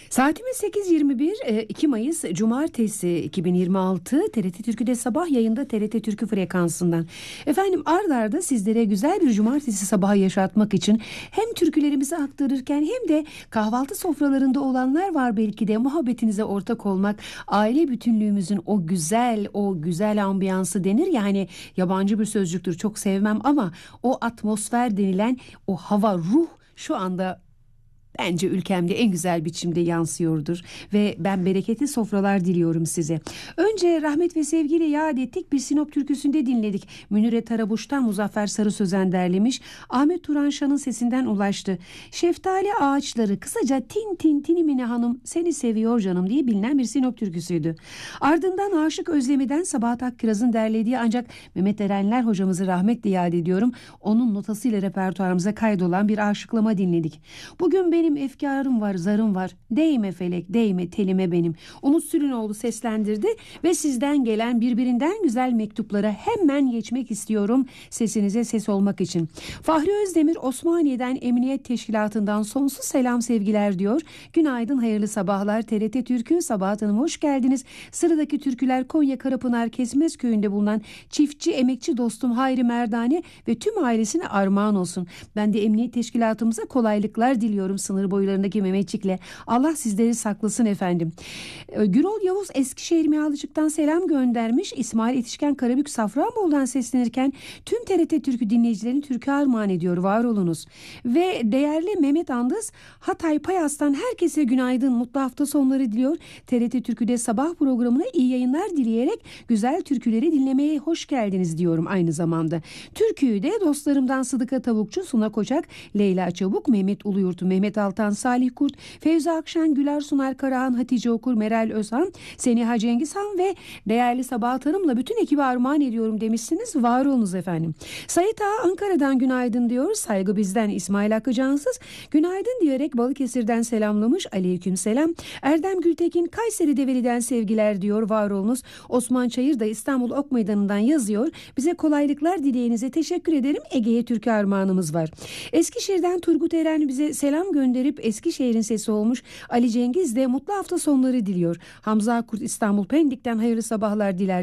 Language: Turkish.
Saatimiz 8.21, 2 Mayıs Cumartesi 2026. TRT Türkü'de sabah yayında TRT Türkü frekansından. Efendim, ard arda sizlere güzel bir cumartesi sabahı yaşatmak için hem türkülerimizi aktarırken hem de kahvaltı sofralarında olanlar var, belki de muhabbetinize ortak olmak, aile bütünlüğümüzün o güzel ambiyansı denir. Yani yabancı bir sözcüktür, çok sevmem ama o atmosfer denilen o hava, ruh şu anda bence ülkemde en güzel biçimde yansıyordur ve ben bereketli sofralar diliyorum size. Önce rahmet ve sevgiyle yad ettik, bir Sinop türküsünde dinledik. Münire Tarabuş'tan Muzaffer Sarı Sözen derlemiş. Ahmet Turan Şan'ın sesinden ulaştı. Şeftali ağaçları, kısaca Tin Tin Tinimine Hanım seni seviyor canım diye bilinen bir Sinop türküsüydü. Ardından Aşık Özlemi'den Sabahat Akkiraz'ın derlediği ancak Mehmet Erenler hocamızı rahmetle yad ediyorum, onun notasıyla repertuarımıza kaydolan bir aşıklama dinledik. Bugün benim efkarım var, zarım var. Değme felek, değme telime benim. Umut Sülünoğlu seslendirdi ve sizden gelen birbirinden güzel mektuplara hemen geçmek istiyorum, sesinize ses olmak için. Fahri Özdemir Osmaniye'den Emniyet Teşkilatı'ndan sonsuz selam sevgiler diyor. Günaydın, hayırlı sabahlar TRT Türkü. Sabahat Hanım hoş geldiniz. Sıradaki türküler Konya Karapınar Kesmez köyünde bulunan çiftçi emekçi dostum Hayri Merdane ve tüm ailesine armağan olsun. Ben de Emniyet Teşkilatımıza kolaylıklar diliyorum sınır boylarındaki Mehmetçik'le. Allah sizleri saklasın efendim. Gürol Yavuz Eskişehir Mihalıcık'tan selam göndermiş. İsmail Yetişken Karabük Safranbolu'dan seslenirken tüm TRT Türkü dinleyicilerini türkü armağan ediyor. Var olunuz. Ve değerli Mehmet Andız Hatay Payas'tan herkese günaydın, mutlu hafta sonları diliyor. TRT Türkü'de sabah programına iyi yayınlar dileyerek güzel türküleri dinlemeye hoş geldiniz diyorum aynı zamanda. Türküyü de dostlarımdan Sıdıka Tavukçu, Suna Koçak, Leyla Çabuk, Mehmet Uluyurt, Mehmet Altan, Salih Kurt, Fevzi Akşan, Güler Sunar Karahan, Hatice Okur, Meral Özhan, Seniha Cengizhan ve değerli Sabahat Hanım'la bütün ekibi armağan ediyorum demişsiniz. Var olunuz efendim. Sait Ağa Ankara'dan günaydın diyor. Saygı bizden İsmail Hakkı Cansız. Günaydın diyerek Balıkesir'den selamlamış. Aleyküm selam. Erdem Gültekin Kayseri Develi'den sevgiler diyor. Var olunuz. Osman Çayır da İstanbul Ok Meydanı'ndan yazıyor. Bize kolaylıklar dileyenize teşekkür ederim. Ege'ye türkü armağanımız var. Eskişehir'den Turgut Eren bize selam gönderip Eskişehir'in sesi olmuş. Ali Cengiz de mutlu hafta sonları diliyor. Hamza Kurt İstanbul Pendik'ten hayırlı sabahlar diler.